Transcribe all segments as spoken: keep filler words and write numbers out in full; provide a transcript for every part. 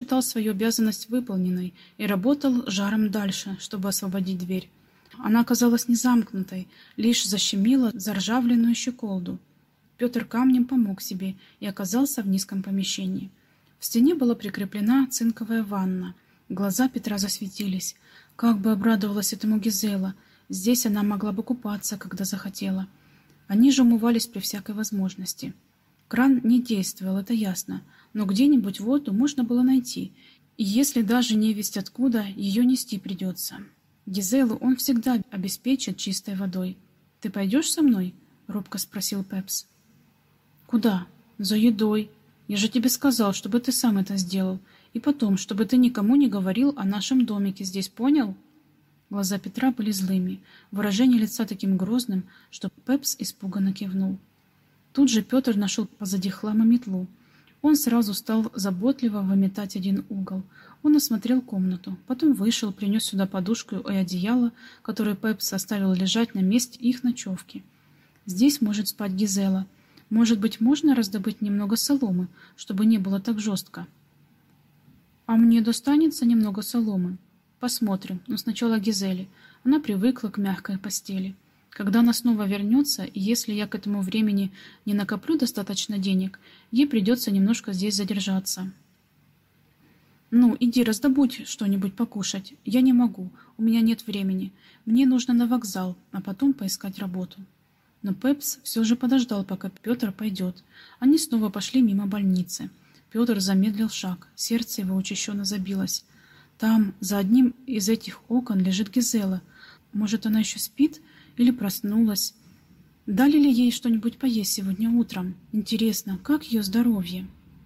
считал свою обязанность выполненной и работал жаром дальше, чтобы освободить дверь. Она оказалась не замкнутой, лишь защемила заржавленную щеколду. Петр камнем помог себе и оказался в низком помещении. В стене была прикреплена цинковая ванна. Глаза Петра засветились. Как бы обрадовалась этому Гизела. Здесь она могла бы купаться, когда захотела. Они же умывались при всякой возможности. Кран не действовал, это ясно, но где-нибудь воду можно было найти, и если даже не весть откуда, ее нести придется. Гизелу он всегда обеспечит чистой водой. «Ты пойдешь со мной?» — робко спросил Пепс. «Куда?» «За едой. Я же тебе сказал, чтобы ты сам это сделал. И потом, чтобы ты никому не говорил о нашем домике здесь, понял?» Глаза Петра были злыми, выражение лица таким грозным, что Пепс испуганно кивнул. Тут же Петр нашел позади хлама метлу. Он сразу стал заботливо выметать один угол. Он осмотрел комнату, потом вышел, принес сюда подушку и одеяло, которое Пепс оставил лежать на месте их ночевки. Здесь может спать Гизела. Может быть, можно раздобыть немного соломы, чтобы не было так жестко? А мне достанется немного соломы. Посмотрим, но сначала Гизеле. Она привыкла к мягкой постели. Когда она снова вернется, и если я к этому времени не накоплю достаточно денег, ей придется немножко здесь задержаться. Ну, иди раздобудь что-нибудь покушать. Я не могу, у меня нет времени. Мне нужно на вокзал, а потом поискать работу. Но Пепс все же подождал, пока Петр пойдет. Они снова пошли мимо больницы. Петр замедлил шаг, сердце его учащенно забилось. Там, за одним из этих окон, лежит Гизела. Может, она еще спит или проснулась? Дали ли ей что-нибудь поесть сегодня утром? Интересно, как ее здоровье?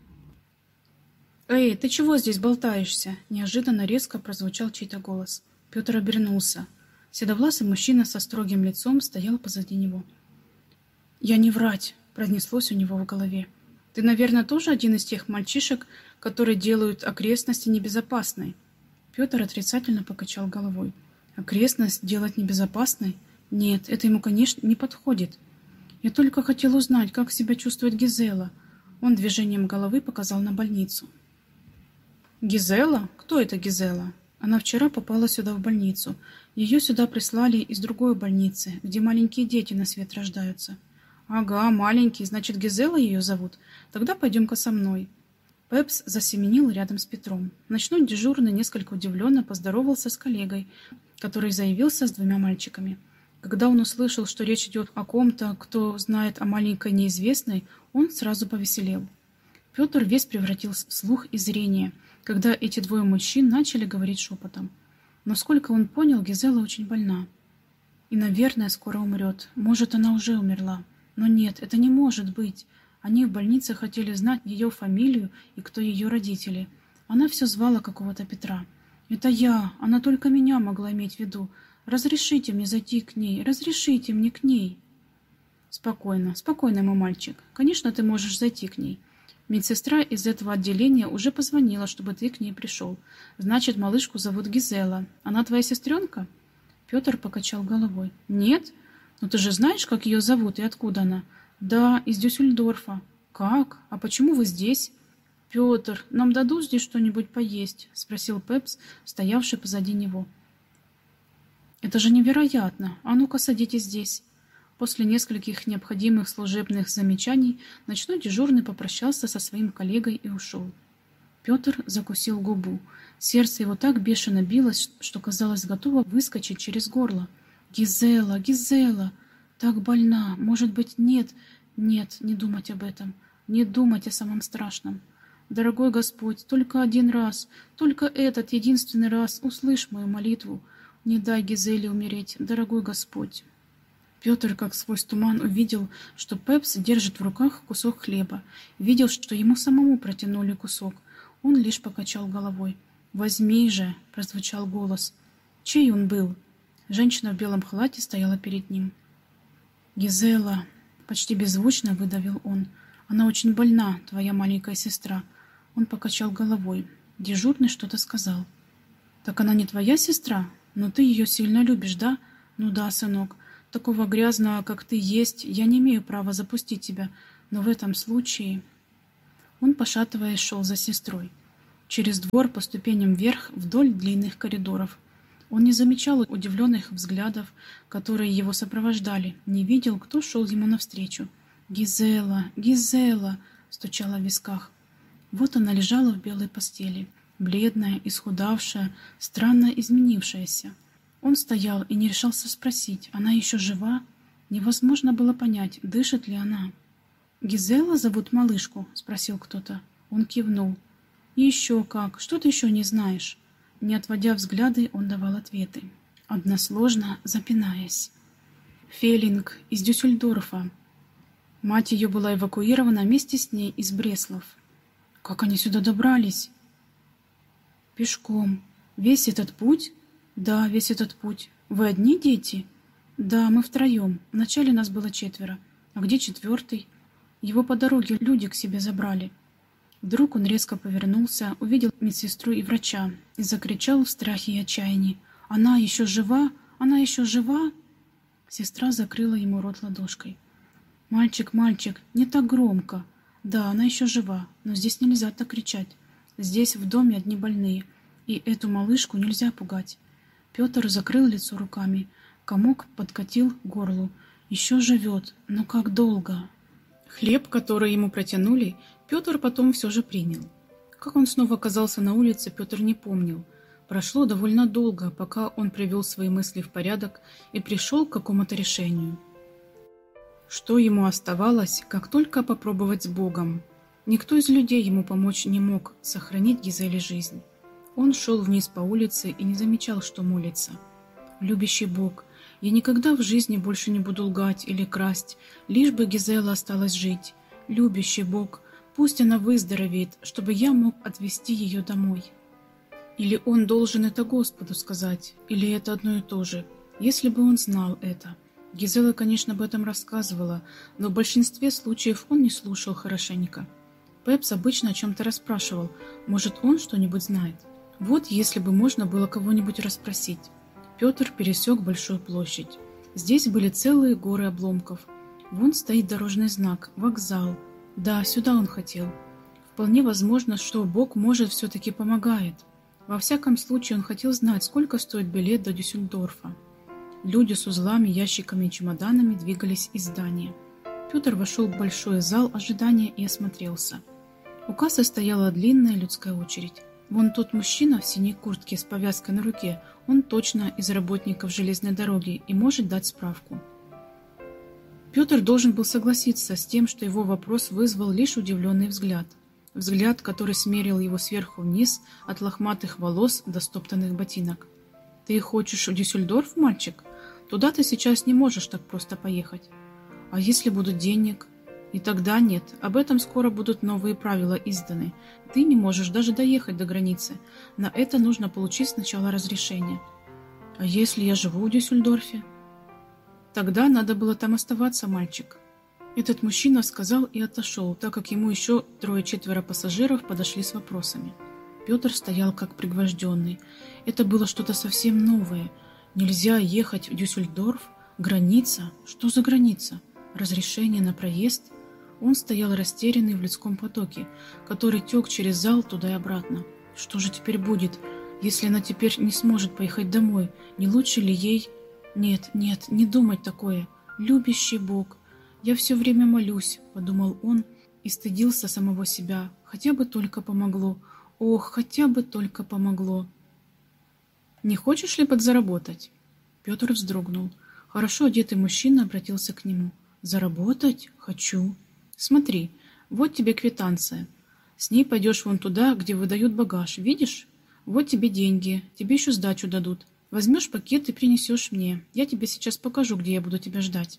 «Эй, ты чего здесь болтаешься?» Неожиданно резко прозвучал чей-то голос. Петр обернулся. Седовласый мужчина со строгим лицом стоял позади него. «Я не врать», — пронеслось у него в голове. «Ты, наверное, тоже один из тех мальчишек, которые делают окрестности небезопасной?» Петр отрицательно покачал головой. «Окрестность делать небезопасной? Нет, это ему, конечно, не подходит. Я только хотел узнать, как себя чувствует Гизела». Он движением головы показал на больницу. «Гизела? Кто это Гизела?» Она вчера попала сюда в больницу. Ее сюда прислали из другой больницы, где маленькие дети на свет рождаются. «Ага, маленький, значит, Гизела ее зовут? Тогда пойдем-ка со мной». Пепс засеменил рядом с Петром. Ночной дежурный несколько удивленно поздоровался с коллегой, который заявился с двумя мальчиками. Когда он услышал, что речь идет о ком-то, кто знает о маленькой неизвестной, он сразу повеселел. Петр весь превратился в слух и зрение, когда эти двое мужчин начали говорить шепотом. Но сколько он понял, Гизела очень больна. И, наверное, скоро умрет. Может, она уже умерла. Но нет, это не может быть. Они в больнице хотели знать ее фамилию и кто ее родители. Она все звала какого-то Петра. «Это я. Она только меня могла иметь в виду. Разрешите мне зайти к ней. Разрешите мне к ней». «Спокойно, спокойно, мой мальчик. Конечно, ты можешь зайти к ней. Медсестра из этого отделения уже позвонила, чтобы ты к ней пришел. Значит, малышку зовут Гизела. Она твоя сестренка?» Петр покачал головой. «Нет? Но ты же знаешь, как ее зовут и откуда она?» «Да, из Дюссельдорфа». «Как? А почему вы здесь?» «Петр, нам дадут здесь что-нибудь поесть?» — спросил Пепс, стоявший позади него. «Это же невероятно! А ну-ка, садитесь здесь!» После нескольких необходимых служебных замечаний ночной дежурный попрощался со своим коллегой и ушел. Петр закусил губу. Сердце его так бешено билось, что, казалось, готово выскочить через горло. «Гизела, Гизела! Так больна! Может быть, нет, нет, не думать об этом, не думать о самом страшном. Дорогой Господь, только один раз, только этот единственный раз услышь мою молитву. Не дай Гизеле умереть, дорогой Господь». Петр, как сквозь туман, увидел, что Пепс держит в руках кусок хлеба. Видел, что ему самому протянули кусок. Он лишь покачал головой. «Возьми же!» — прозвучал голос. Чей он был? Женщина в белом халате стояла перед ним. «Гизела!» — почти беззвучно выдавил он. «Она очень больна, твоя маленькая сестра». Он покачал головой. Дежурный что-то сказал. «Так она не твоя сестра? Но ты ее сильно любишь, да?» «Ну да, сынок. Такого грязного, как ты есть, я не имею права запустить тебя. Но в этом случае...» Он, пошатываясь, шел за сестрой. через двор по ступеням вверх вдоль длинных коридоров. Он не замечал удивленных взглядов, которые его сопровождали, не видел, кто шел ему навстречу. «Гизела! Гизела!» — стучала в висках. Вот она лежала в белой постели, бледная, исхудавшая, странно изменившаяся. Он стоял и не решался спросить, она еще жива? Невозможно было понять, дышит ли она. «Гизела зовут малышку?» — спросил кто-то. Он кивнул. «Еще как! Что ты еще не знаешь?» Не отводя взгляды, он давал ответы, односложно запинаясь. «Фелинг из Дюссельдорфа. Мать ее была эвакуирована вместе с ней из Бреслов». «Как они сюда добрались?» «Пешком. Весь этот путь?» «Да, весь этот путь. Вы одни дети?» «Да, мы втроем. Вначале нас было четверо. А где четвертый?» «Его по дороге люди к себе забрали». Вдруг он резко повернулся, увидел медсестру и врача и закричал в страхе и отчаянии. «Она еще жива? Она еще жива?» Сестра закрыла ему рот ладошкой. «Мальчик, мальчик, не так громко. Да, она еще жива, но здесь нельзя так кричать. Здесь в доме одни больные, и эту малышку нельзя пугать». Петр закрыл лицо руками. Комок подкатил к горлу. «Еще живет, но как долго?» Хлеб, который ему протянули, Петр потом все же принял. Как он снова оказался на улице, Петр не помнил. Прошло довольно долго, пока он привел свои мысли в порядок и пришел к какому-то решению. Что ему оставалось, как только попробовать с Богом? Никто из людей ему помочь не мог сохранить Гизеле жизнь. Он шел вниз по улице и не замечал, что молится. «Любящий Бог, я никогда в жизни больше не буду лгать или красть, лишь бы Гизела осталась жить. Любящий Бог, пусть она выздоровеет, чтобы я мог отвезти ее домой». Или он должен это Господу сказать, или это одно и то же. Если бы он знал это. Гизела, конечно, об этом рассказывала, но в большинстве случаев он не слушал хорошенько. Пепс обычно о чем-то расспрашивал, может, он что-нибудь знает. Вот если бы можно было кого-нибудь расспросить. Петр пересек большую площадь. Здесь были целые горы обломков. Вон стоит дорожный знак, вокзал. Да, сюда он хотел. Вполне возможно, что Бог, может, все-таки помогает. Во всяком случае, он хотел знать, сколько стоит билет до Дюссельдорфа. Люди с узлами, ящиками и чемоданами двигались из здания. Петр вошел в большой зал ожидания и осмотрелся. У кассы стояла длинная людская очередь. Вон тот мужчина в синей куртке с повязкой на руке, он точно из работников железной дороги и может дать справку. Петр должен был согласиться с тем, что его вопрос вызвал лишь удивленный взгляд. Взгляд, который смерил его сверху вниз, от лохматых волос до стоптанных ботинок. «Ты хочешь в Дюссельдорф, мальчик? Туда ты сейчас не можешь так просто поехать. А если будут денег? И тогда нет, об этом скоро будут новые правила изданы. Ты не можешь даже доехать до границы. На это нужно получить сначала разрешение. А если я живу в Дюссельдорфе? Тогда надо было там оставаться, мальчик». Этот мужчина сказал и отошел, так как ему еще трое-четверо пассажиров подошли с вопросами. Петр стоял как пригвожденный. Это было что-то совсем новое. Нельзя ехать в Дюссельдорф? Граница? Что за граница? Разрешение на проезд? Он стоял растерянный в людском потоке, который тек через зал туда и обратно. Что же теперь будет, если она теперь не сможет поехать домой? Не лучше ли ей... Нет, нет, не думать такое. Любящий Бог. Я все время молюсь, подумал он и стыдился самого себя. Хотя бы только помогло. Ох, хотя бы только помогло. «Не хочешь ли подзаработать?» Петр вздрогнул. Хорошо одетый мужчина обратился к нему. «Заработать? Хочу. Смотри, вот тебе квитанция. С ней пойдешь вон туда, где выдают багаж. Видишь? Вот тебе деньги. Тебе еще сдачу дадут. Возьмешь пакет и принесешь мне. Я тебе сейчас покажу, где я буду тебя ждать».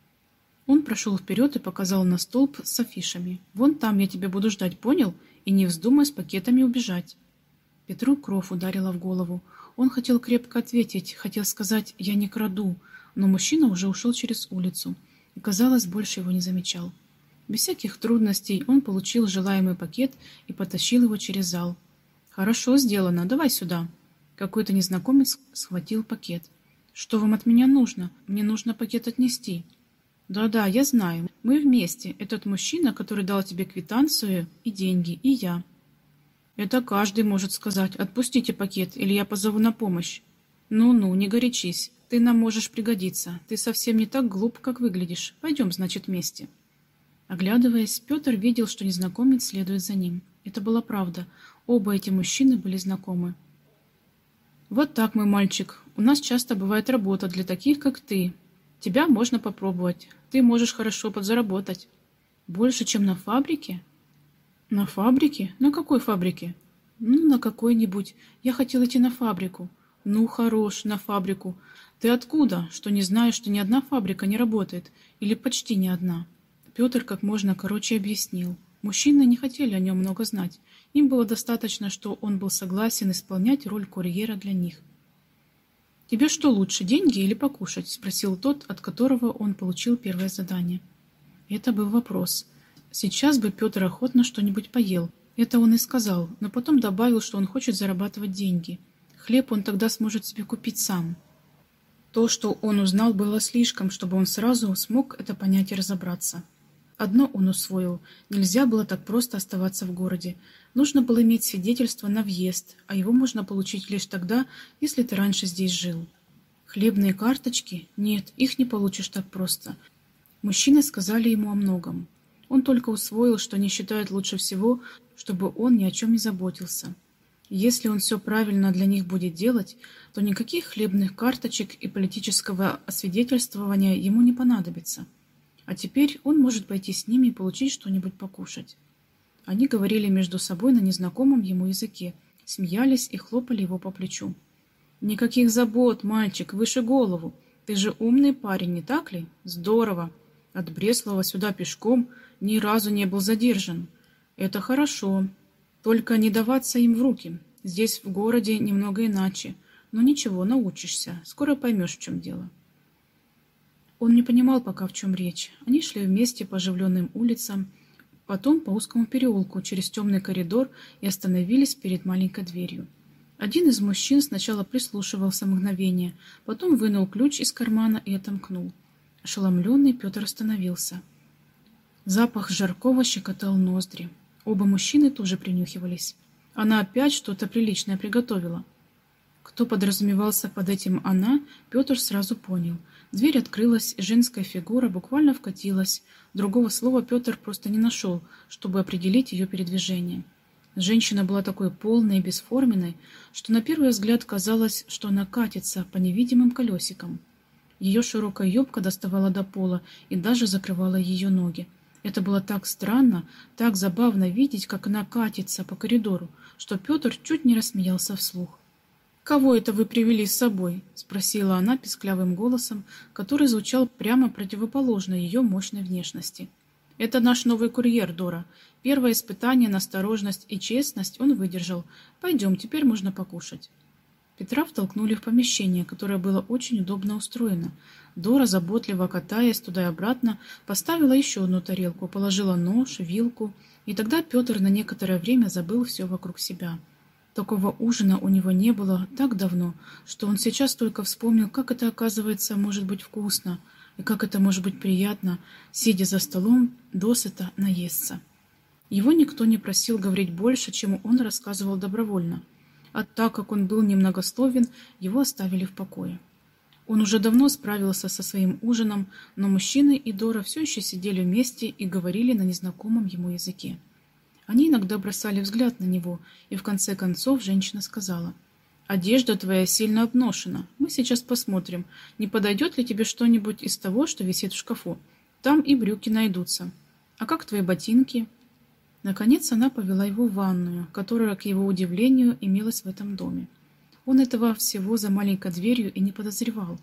Он прошел вперед и показал на столб с афишами. «Вон там я тебя буду ждать, понял? И не вздумай с пакетами убежать». Петру кровь ударила в голову. Он хотел крепко ответить, хотел сказать «я не краду», но мужчина уже ушел через улицу и, казалось, больше его не замечал. Без всяких трудностей он получил желаемый пакет и потащил его через зал. «Хорошо сделано, давай сюда». Какой-то незнакомец схватил пакет. «Что вам от меня нужно? Мне нужно пакет отнести». «Да-да, я знаю. Мы вместе. Этот мужчина, который дал тебе квитанцию и деньги, и я». Это каждый может сказать: «Отпустите пакет, или я позову на помощь». Ну-ну, не горячись. Ты нам можешь пригодиться. Ты совсем не так глуп, как выглядишь. Пойдем, значит, вместе. Оглядываясь, Петр видел, что незнакомец следует за ним. Это была правда. Оба эти мужчины были знакомы. «Вот так, мой мальчик. У нас часто бывает работа для таких, как ты. Тебя можно попробовать. Ты можешь хорошо подзаработать». «Больше, чем на фабрике?» «На фабрике? На какой фабрике?» «Ну, на какой-нибудь. Я хотел идти на фабрику». «Ну, хорош, на фабрику. Ты откуда, что не знаешь, что ни одна фабрика не работает? Или почти ни одна?» Петр как можно короче объяснил. Мужчины не хотели о нем много знать. Им было достаточно, что он был согласен исполнять роль курьера для них. «Тебе что лучше, деньги или покушать?» – спросил тот, от которого он получил первое задание. Это был вопрос. Сейчас бы Петр охотно что-нибудь поел. Это он и сказал, но потом добавил, что он хочет зарабатывать деньги. Хлеб он тогда сможет себе купить сам. То, что он узнал, было слишком, чтобы он сразу смог это понять и разобраться. Одно он усвоил. Нельзя было так просто оставаться в городе. Нужно было иметь свидетельство на въезд, а его можно получить лишь тогда, если ты раньше здесь жил. Хлебные карточки? Нет, их не получишь так просто. Мужчины сказали ему о многом. Он только усвоил, что они считают лучше всего, чтобы он ни о чем не заботился. Если он все правильно для них будет делать, то никаких хлебных карточек и политического освидетельствования ему не понадобится. А теперь он может пойти с ними и получить что-нибудь покушать. Они говорили между собой на незнакомом ему языке, смеялись и хлопали его по плечу. «Никаких забот, мальчик, выше голову. Ты же умный парень, не так ли? Здорово. От Бреслова сюда пешком ни разу не был задержан. Это хорошо. Только не даваться им в руки. Здесь в городе немного иначе. Но ничего, научишься. Скоро поймешь, в чем дело». Он не понимал пока, в чем речь. Они шли вместе по оживленным улицам, потом по узкому переулку, через темный коридор и остановились перед маленькой дверью. Один из мужчин сначала прислушивался мгновение, потом вынул ключ из кармана и отомкнул. Ошеломленный Петр остановился. Запах жаркого щекотал ноздри. Оба мужчины тоже принюхивались. Она опять что-то приличное приготовила. Кто подразумевался под этим «она», Петр сразу понял. Дверь открылась, и женская фигура буквально вкатилась. Другого слова Петр просто не нашел, чтобы определить ее передвижение. Женщина была такой полной и бесформенной, что на первый взгляд казалось, что она катится по невидимым колесикам. Ее широкая юбка доставала до пола и даже закрывала ее ноги. Это было так странно, так забавно видеть, как она катится по коридору, что Петр чуть не рассмеялся вслух. «Кого это вы привели с собой?» – спросила она писклявым голосом, который звучал прямо противоположно ее мощной внешности. «Это наш новый курьер, Дора. Первое испытание на осторожность и честность он выдержал. Пойдем, теперь можно покушать». Петра втолкнули в помещение, которое было очень удобно устроено. Дора, заботливо катаясь туда и обратно, поставила еще одну тарелку, положила нож, вилку, и тогда Петр на некоторое время забыл все вокруг себя. Такого ужина у него не было так давно, что он сейчас только вспомнил, как это, оказывается, может быть вкусно, и как это может быть приятно, сидя за столом, досыта наесться. Его никто не просил говорить больше, чем он рассказывал добровольно, а так как он был немногословен, его оставили в покое. Он уже давно справился со своим ужином, но мужчины и Дора все еще сидели вместе и говорили на незнакомом ему языке. Они иногда бросали взгляд на него, и в конце концов женщина сказала: «Одежда твоя сильно обношена. Мы сейчас посмотрим, не подойдет ли тебе что-нибудь из того, что висит в шкафу. Там и брюки найдутся. А как твои ботинки?» Наконец она повела его в ванную, которая, к его удивлению, имелась в этом доме. Он этого всего за маленькой дверью и не подозревал.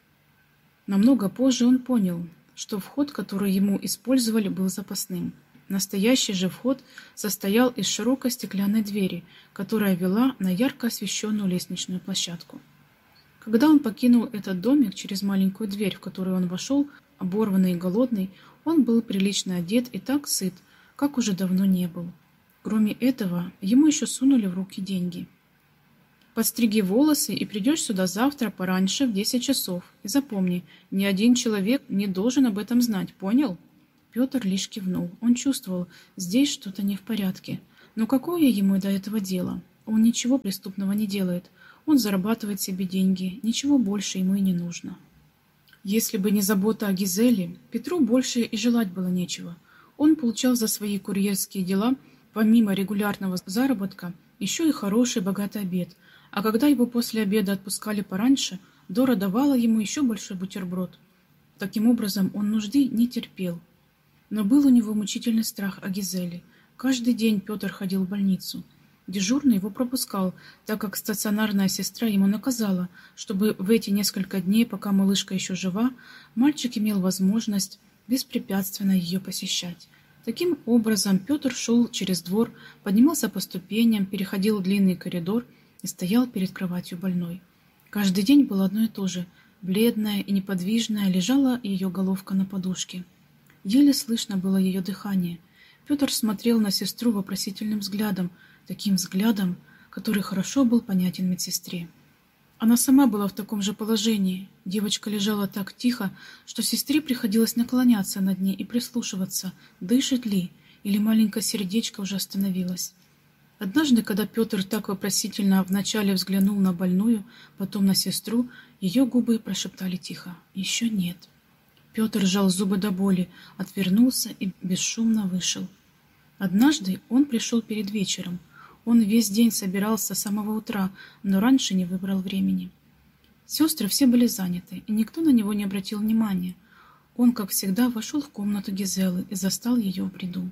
Намного позже он понял, что вход, который ему использовали, был запасным. Настоящий же вход состоял из широкой стеклянной двери, которая вела на ярко освещенную лестничную площадку. Когда он покинул этот домик через маленькую дверь, в которую он вошел, оборванный и голодный, он был прилично одет и так сыт, как уже давно не был. Кроме этого, ему еще сунули в руки деньги. «Подстриги волосы и придешь сюда завтра пораньше в десять часов. И запомни, ни один человек не должен об этом знать, понял?» Петр лишь кивнул. Он чувствовал, здесь что-то не в порядке. Но какое ему до этого дело? Он ничего преступного не делает. Он зарабатывает себе деньги, ничего больше ему и не нужно. Если бы не забота о Гизеле, Петру больше и желать было нечего. Он получал за свои курьерские дела, помимо регулярного заработка, еще и хороший богатый обед, а когда его после обеда отпускали пораньше, Дора давала ему еще большой бутерброд. Таким образом, он нужды не терпел. Но был у него мучительный страх о Гизеле. Каждый день Петр ходил в больницу. Дежурный его пропускал, так как стационарная сестра ему наказала, чтобы в эти несколько дней, пока малышка еще жива, мальчик имел возможность беспрепятственно ее посещать. Таким образом, Петр шел через двор, поднимался по ступеням, переходил длинный коридор и стоял перед кроватью больной. Каждый день было одно и то же. Бледная и неподвижная лежала ее головка на подушке. Еле слышно было ее дыхание. Петр смотрел на сестру вопросительным взглядом, таким взглядом, который хорошо был понятен медсестре. Она сама была в таком же положении. Девочка лежала так тихо, что сестре приходилось наклоняться над ней и прислушиваться, дышит ли, или маленькое сердечко уже остановилось. Однажды, когда Петр так вопросительно вначале взглянул на больную, потом на сестру, ее губы прошептали тихо: «Еще нет». Петр сжал зубы до боли, отвернулся и бесшумно вышел. Однажды он пришел перед вечером. Он весь день собирался с самого утра, но раньше не выбрал времени. Сестры все были заняты, и никто на него не обратил внимания. Он, как всегда, вошел в комнату Гизелы и застал ее в бреду.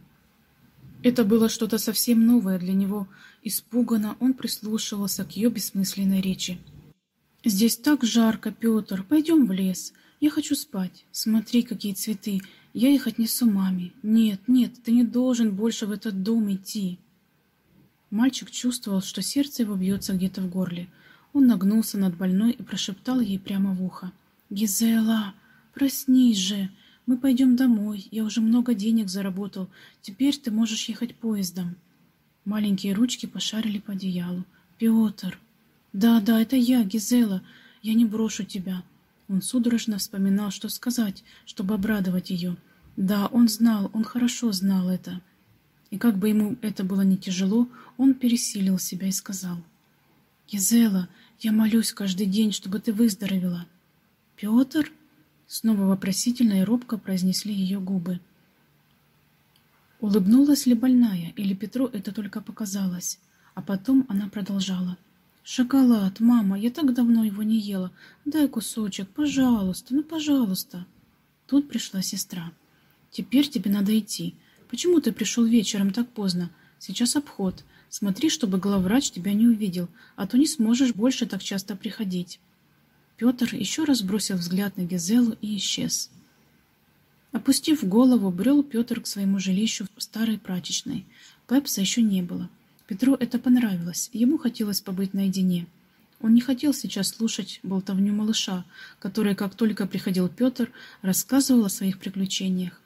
Это было что-то совсем новое для него. Испуганно он прислушивался к ее бессмысленной речи. «Здесь так жарко, Петр, пойдем в лес. Я хочу спать. Смотри, какие цветы. Я их отнесу маме. Нет, нет, ты не должен больше в этот дом идти». Мальчик чувствовал, что сердце его бьется где-то в горле. Он нагнулся над больной и прошептал ей прямо в ухо: «Гизела, проснись же! Мы пойдем домой. Я уже много денег заработал. Теперь ты можешь ехать поездом». Маленькие ручки пошарили по одеялу. «Петр!» «Да, да, это я, Гизела. Я не брошу тебя». Он судорожно вспоминал, что сказать, чтобы обрадовать ее. Да, он знал, он хорошо знал это. И как бы ему это было не тяжело, он пересилил себя и сказал: «Гизела, я молюсь каждый день, чтобы ты выздоровела». «Петр?» Снова вопросительно и робко произнесли ее губы. Улыбнулась ли больная, или Петру это только показалось? А потом она продолжала: «Шоколад, мама, я так давно его не ела. Дай кусочек, пожалуйста, ну пожалуйста». Тут пришла сестра. «Теперь тебе надо идти. Почему ты пришел вечером так поздно? Сейчас обход. Смотри, чтобы главврач тебя не увидел, а то не сможешь больше так часто приходить». Петр еще раз бросил взгляд на Гизелу и исчез. Опустив голову, брел Петр к своему жилищу в старой прачечной. Пепса еще не было. Петру это понравилось, ему хотелось побыть наедине. Он не хотел сейчас слушать болтовню малыша, который, как только приходил Петр, рассказывал о своих приключениях.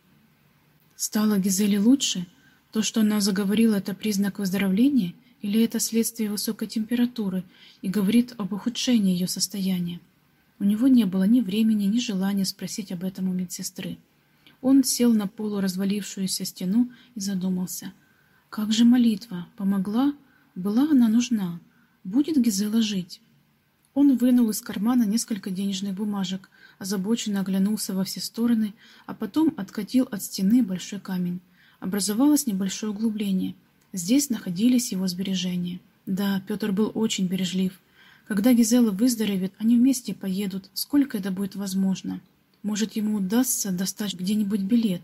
Стало Гизеле лучше? То, что она заговорила, это признак выздоровления, или это следствие высокой температуры и говорит об ухудшении ее состояния? У него не было ни времени, ни желания спросить об этом у медсестры. Он сел на полуразвалившуюся стену и задумался. Как же молитва? Помогла? Была она нужна? Будет Гизела жить? Он вынул из кармана несколько денежных бумажек, озабоченно оглянулся во все стороны, а потом откатил от стены большой камень. Образовалось небольшое углубление. Здесь находились его сбережения. Да, Петр был очень бережлив. Когда Гизела выздоровеет, они вместе поедут, сколько это будет возможно. Может, ему удастся достать где-нибудь билет.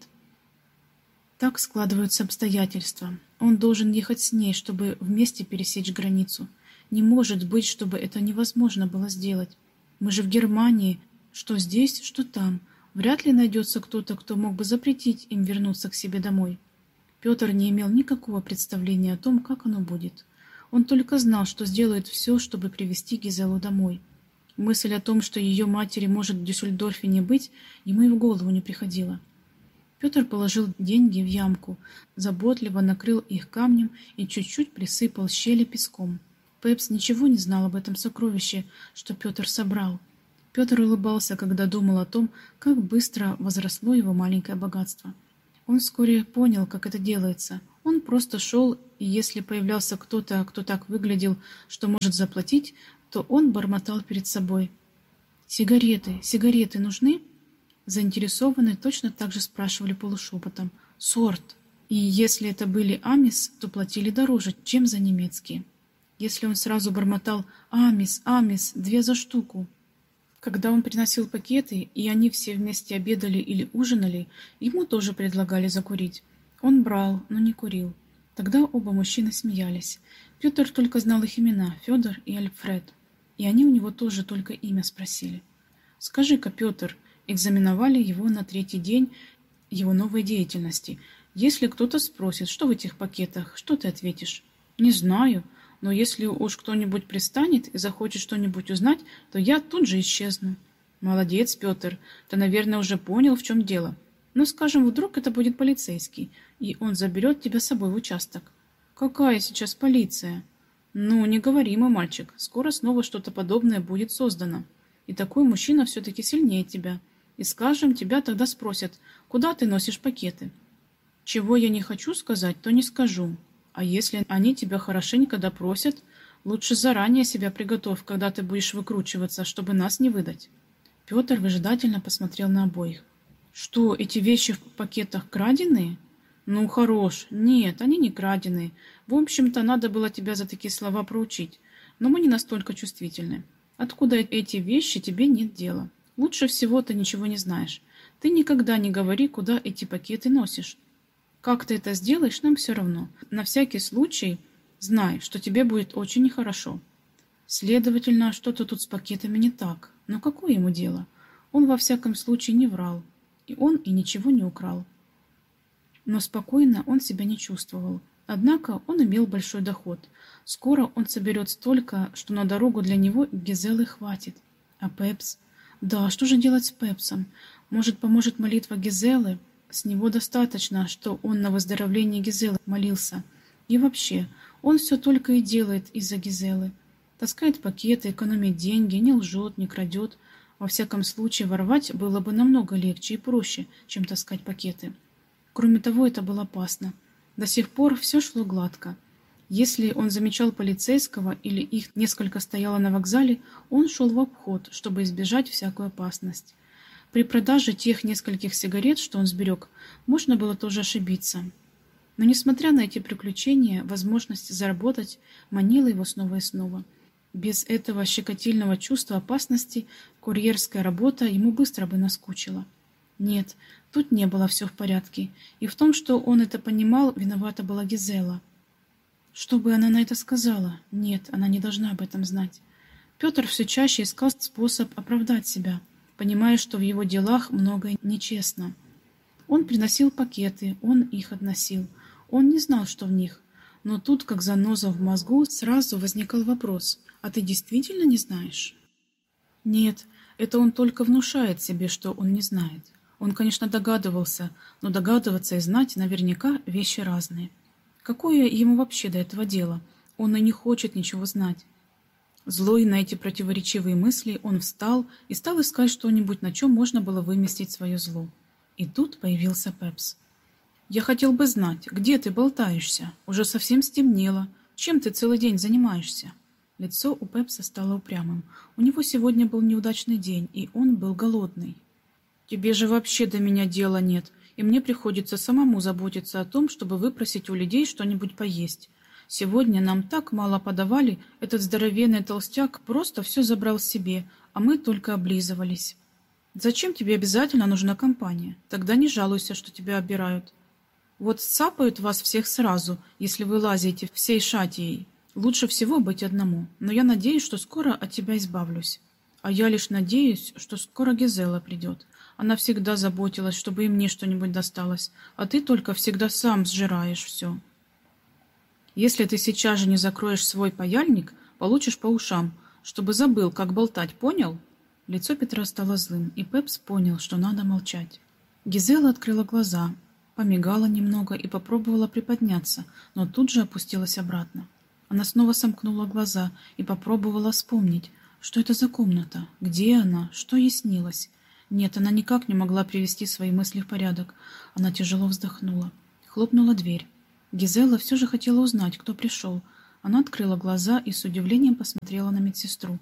Так складываются обстоятельства. Он должен ехать с ней, чтобы вместе пересечь границу. Не может быть, чтобы это невозможно было сделать. Мы же в Германии. Что здесь, что там. Вряд ли найдется кто-то, кто мог бы запретить им вернуться к себе домой. Петр не имел никакого представления о том, как оно будет. Он только знал, что сделает все, чтобы привести Гизелу домой. Мысль о том, что ее матери может в Дюссельдорфе не быть, ему и в голову не приходила. Петр положил деньги в ямку, заботливо накрыл их камнем и чуть-чуть присыпал щели песком. Пепс ничего не знал об этом сокровище, что Петр собрал. Петр улыбался, когда думал о том, как быстро возросло его маленькое богатство. Он вскоре понял, как это делается. Он просто шел, и если появлялся кто-то, кто так выглядел, что может заплатить, то он бормотал перед собой: «Сигареты, сигареты нужны?» Заинтересованные точно так же спрашивали полушепотом: «Сорт». И если это были амис, то платили дороже, чем за немецкие. Если он сразу бормотал: «Амис, амис, две за штуку». Когда он приносил пакеты, и они все вместе обедали или ужинали, ему тоже предлагали закурить. Он брал, но не курил. Тогда оба мужчины смеялись. Петр только знал их имена — Федор и Альфред. И они у него тоже только имя спросили. «Скажи-ка, Петр», экзаменовали его на третий день его новой деятельности. «Если кто-то спросит, что в этих пакетах, что ты ответишь?» «Не знаю. Но если уж кто-нибудь пристанет и захочет что-нибудь узнать, то я тут же исчезну». «Молодец, Петр, ты, наверное, уже понял, в чем дело. Но, скажем, вдруг это будет полицейский, и он заберет тебя с собой в участок». «Какая сейчас полиция?» «Ну, не говори, мой мальчик, скоро снова что-то подобное будет создано. И такой мужчина все-таки сильнее тебя. И, скажем, тебя тогда спросят, куда ты носишь пакеты. Чего я не хочу сказать, то не скажу. А если они тебя хорошенько допросят, лучше заранее себя приготовь, когда ты будешь выкручиваться, чтобы нас не выдать». Петр выжидательно посмотрел на обоих. «Что, эти вещи в пакетах краденые?» «Ну, хорош. Нет, они не краденые. В общем-то, надо было тебя за такие слова проучить. Но мы не настолько чувствительны. Откуда эти вещи, тебе нет дела. Лучше всего ты ничего не знаешь. Ты никогда не говори, куда эти пакеты носишь. Как ты это сделаешь, нам все равно. На всякий случай знай, что тебе будет очень нехорошо». Следовательно, что-то тут с пакетами не так. Но какое ему дело? Он во всяком случае не врал. И он и ничего не украл. Но спокойно он себя не чувствовал. Однако он имел большой доход. Скоро он соберет столько, что на дорогу для него Гизелы хватит. А Пепс? Да, что же делать с Пепсом? Может, поможет молитва Гизелы? С него достаточно, что он на выздоровление Гизелы молился. И вообще, он все только и делает из-за Гизелы. Таскает пакеты, экономит деньги, не лжет, не крадет. Во всяком случае, воровать было бы намного легче и проще, чем таскать пакеты. Кроме того, это было опасно. До сих пор все шло гладко. Если он замечал полицейского или их несколько стояло на вокзале, он шел в обход, чтобы избежать всякую опасность. При продаже тех нескольких сигарет, что он сберег, можно было тоже ошибиться. Но, несмотря на эти приключения, возможность заработать манила его снова и снова. Без этого щекотильного чувства опасности курьерская работа ему быстро бы наскучила. Нет, тут не было все в порядке, и в том, что он это понимал, виновата была Гизела. Что бы она на это сказала? Нет, она не должна об этом знать. Петр все чаще искал способ оправдать себя, понимая, что в его делах многое нечестно. Он приносил пакеты, он их относил. Он не знал, что в них. Но тут, как заноза в мозгу, сразу возникал вопрос: «А ты действительно не знаешь?» Нет, это он только внушает себе, что он не знает. Он, конечно, догадывался, но догадываться и знать наверняка вещи разные. Какое ему вообще до этого дело? Он и не хочет ничего знать. Злой на эти противоречивые мысли, он встал и стал искать что-нибудь, на чем можно было выместить свое зло. И тут появился Пепс. «Я хотел бы знать, где ты болтаешься? Уже совсем стемнело. Чем ты целый день занимаешься?» Лицо у Пепса стало упрямым. У него сегодня был неудачный день, и он был голодный. «Тебе же вообще до меня дела нет, и мне приходится самому заботиться о том, чтобы выпросить у людей что-нибудь поесть. Сегодня нам так мало подавали, этот здоровенный толстяк просто все забрал себе, а мы только облизывались. Зачем тебе обязательно нужна компания? Тогда не жалуйся, что тебя обирают. Вот сцапают вас всех сразу, если вы лазите всей шатией. Лучше всего быть одному, но я надеюсь, что скоро от тебя избавлюсь. А я лишь надеюсь, что скоро Гизела придет. Она всегда заботилась, чтобы и мне что-нибудь досталось, а ты только всегда сам сжираешь все. Если ты сейчас же не закроешь свой паяльник, получишь по ушам, чтобы забыл, как болтать, понял?» Лицо Петра стало злым, и Пепс понял, что надо молчать. Гизела открыла глаза, помигала немного и попробовала приподняться, но тут же опустилась обратно. Она снова сомкнула глаза и попробовала вспомнить, что это за комната, где она, что ей снилось. Нет, она никак не могла привести свои мысли в порядок. Она тяжело вздохнула. Хлопнула дверь. Гизела все же хотела узнать, кто пришел. Она открыла глаза и с удивлением посмотрела на медсестру.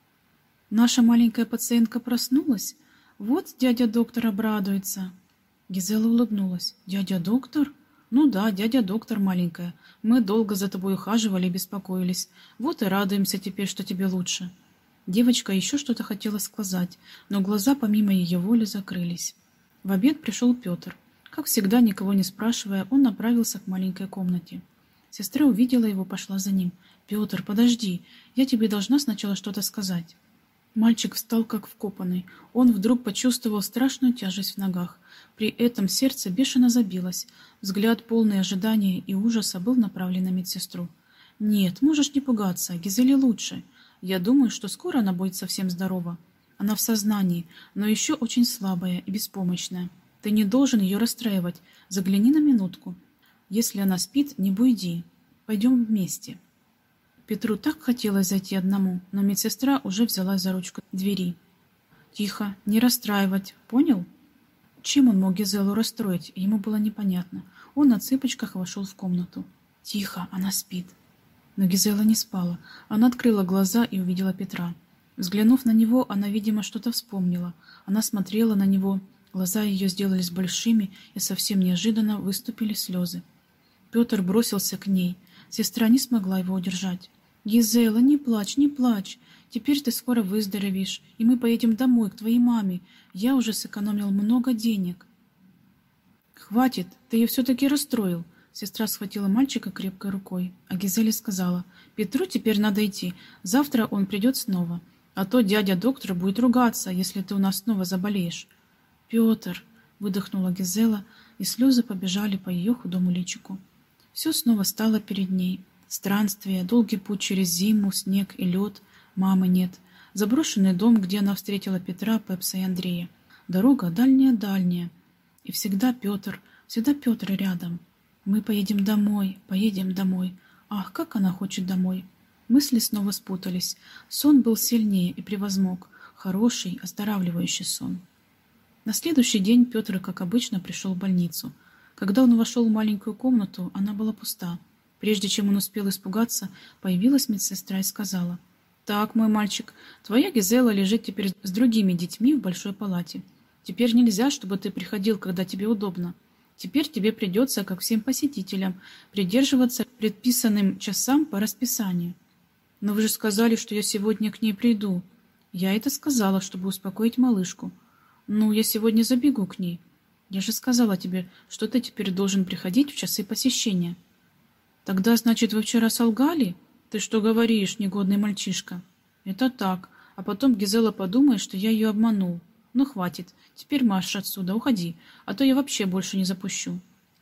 «Наша маленькая пациентка проснулась? Вот дядя доктор обрадуется». Гизела улыбнулась. «Дядя доктор?» «Ну да, дядя доктор, маленькая. Мы долго за тобой ухаживали и беспокоились. Вот и радуемся теперь, что тебе лучше». Девочка еще что-то хотела сказать, но глаза помимо ее воли закрылись. В обед пришел Петр. Как всегда, никого не спрашивая, он направился к маленькой комнате. Сестра увидела его, пошла за ним. «Петр, подожди, я тебе должна сначала что-то сказать». Мальчик встал как вкопанный. Он вдруг почувствовал страшную тяжесть в ногах. При этом сердце бешено забилось. Взгляд, полный ожидания и ужаса, был направлен на медсестру. «Нет, можешь не пугаться, Гизеле лучше. Я думаю, что скоро она будет совсем здорова. Она в сознании, но еще очень слабая и беспомощная. Ты не должен ее расстраивать. Загляни на минутку. Если она спит, не буйди. Пойдем вместе». Петру так хотелось зайти одному, но медсестра уже взялась за ручку двери. «Тихо, не расстраивать, понял?» Чем он мог Гизелу расстроить, ему было непонятно. Он на цыпочках вошел в комнату. «Тихо, она спит». Но Гизела не спала. Она открыла глаза и увидела Петра. Взглянув на него, она, видимо, что-то вспомнила. Она смотрела на него, глаза ее сделались большими, и совсем неожиданно выступили слезы. Петр бросился к ней. Сестра не смогла его удержать. «Гизела, не плачь, не плачь. Теперь ты скоро выздоровеешь, и мы поедем домой, к твоей маме. Я уже сэкономил много денег». «Хватит, ты ее все-таки расстроил». Сестра схватила мальчика крепкой рукой, а Гизеле сказала: «Петру теперь надо идти, завтра он придет снова, а то дядя доктор будет ругаться, если ты у нас снова заболеешь». «Петр», — выдохнула Гизела, и слезы побежали по ее худому личику. Все снова стало перед ней. Странствие, долгий путь через зиму, снег и лед, мамы нет, заброшенный дом, где она встретила Петра, Пепса и Андрея. Дорога дальняя-дальняя, и всегда Петр, всегда Петр рядом. «Мы поедем домой, поедем домой. Ах, как она хочет домой!» Мысли снова спутались. Сон был сильнее и превозмог. Хороший, оздоравливающий сон. На следующий день Петр, как обычно, пришел в больницу. Когда он вошел в маленькую комнату, она была пуста. Прежде чем он успел испугаться, появилась медсестра и сказала: «Так, мой мальчик, твоя Гизела лежит теперь с другими детьми в большой палате. Теперь нельзя, чтобы ты приходил, когда тебе удобно. Теперь тебе придется, как всем посетителям, придерживаться предписанным часам по расписанию». «Но вы же сказали, что я сегодня к ней приду». «Я это сказала, чтобы успокоить малышку». «Ну, я сегодня забегу к ней». «Я же сказала тебе, что ты теперь должен приходить в часы посещения». «Тогда, значит, вы вчера солгали? Ты что говоришь, негодный мальчишка?» «Это так. А потом Гизела подумает, что я ее обманул. Ну, хватит. Теперь марш отсюда, уходи, а то я вообще больше не запущу».